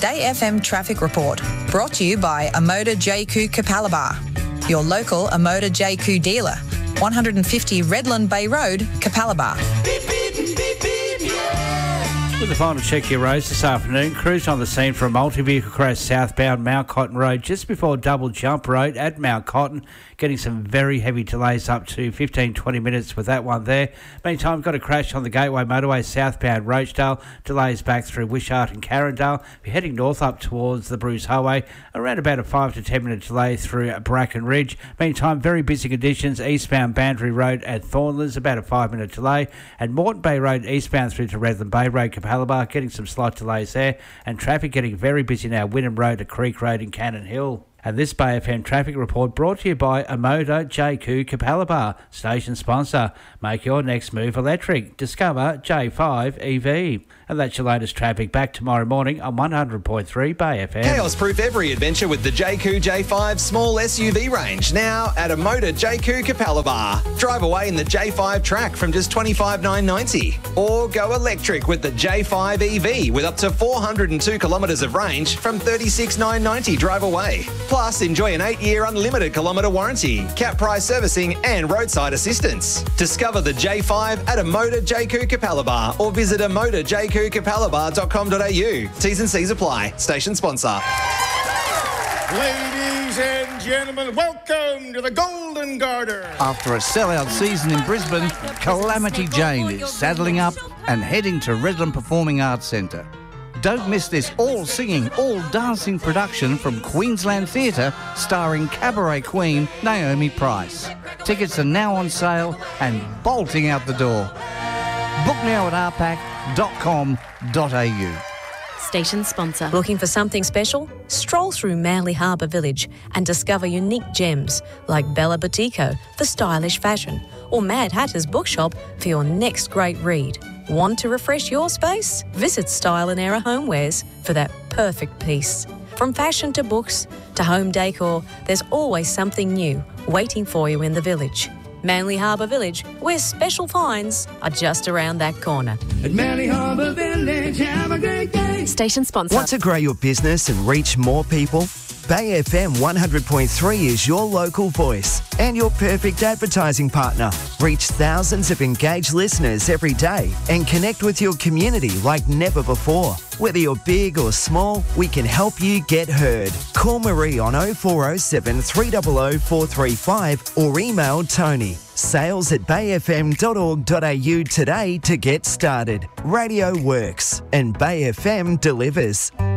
Day FM Traffic Report, brought to you by Amoda JQ Capalaba, your local Amoda JQ dealer, 150 Redland Bay Road, Capalaba. With the final check your roads this afternoon, crews on the scene for a multi-vehicle crash southbound Mount Cotton Road just before Double Jump Road at Mount Cotton, getting some very heavy delays up to 15-20 minutes with that one there. Meantime, got a crash on the Gateway Motorway southbound Roachdale, delays back through Wishart and Carindale. If you're heading north up towards the Bruce Highway, around about a 5 to 10 minute delay through Bracken Ridge. Meantime, very busy conditions eastbound Boundary Road at Thornlands, about a 5 minute delay, and Moreton Bay Road eastbound through to Redland Bay Road, Capalaba, getting some slight delays there, and traffic getting very busy now, Wynnum Road to Creek Road in Cannon Hill. And this Bay FM traffic report brought to you by Amoda JQ Capalaba, station sponsor. Make your next move electric. Discover J5 EV. And that's your latest traffic. Back tomorrow morning on 100.3 Bay FM. Chaos-proof every adventure with the JQ J5 small SUV range. Now at Amoda JQ Capalaba. Drive away in the J5 Track from just $25,990. Or go electric with the J5 EV with up to 402 kilometres of range from $36,990. Drive away. Plus, enjoy an 8-year unlimited kilometre warranty, cap price servicing and roadside assistance. Discover the J5 at Amoda JQ Capalaba or visit amodajqcapalaba.com.au. T's and C's apply. Station sponsor. Ladies and gentlemen, welcome to the Golden Garter. After a sellout season in Brisbane, Calamity Jane is saddling up and heading to Redland Performing Arts Centre. Don't miss this all-singing, all-dancing production from Queensland Theatre starring cabaret queen Naomi Price. Tickets are now on sale and bolting out the door. Book now at rpac.com.au. Station sponsor. Looking for something special? Stroll through Manly Harbour Village and discover unique gems like Bella Boutico for stylish fashion or Mad Hatter's Bookshop for your next great read. Want to refresh your space? Visit Style and Error Homewares for that perfect piece. From fashion to books to home decor, there's always something new waiting for you in the village. Manly Harbour Village, where special finds are just around that corner. At Manly Harbour Village, have a great day. Station sponsor. Want to grow your business and reach more people? Bay FM 100.3 is your local voice and your perfect advertising partner. Reach thousands of engaged listeners every day and connect with your community like never before. Whether you're big or small, we can help you get heard. Call Marie on 0407 300 435 or email Tony. sales@bayfm.org.au today to get started. Radio works and Bay FM delivers.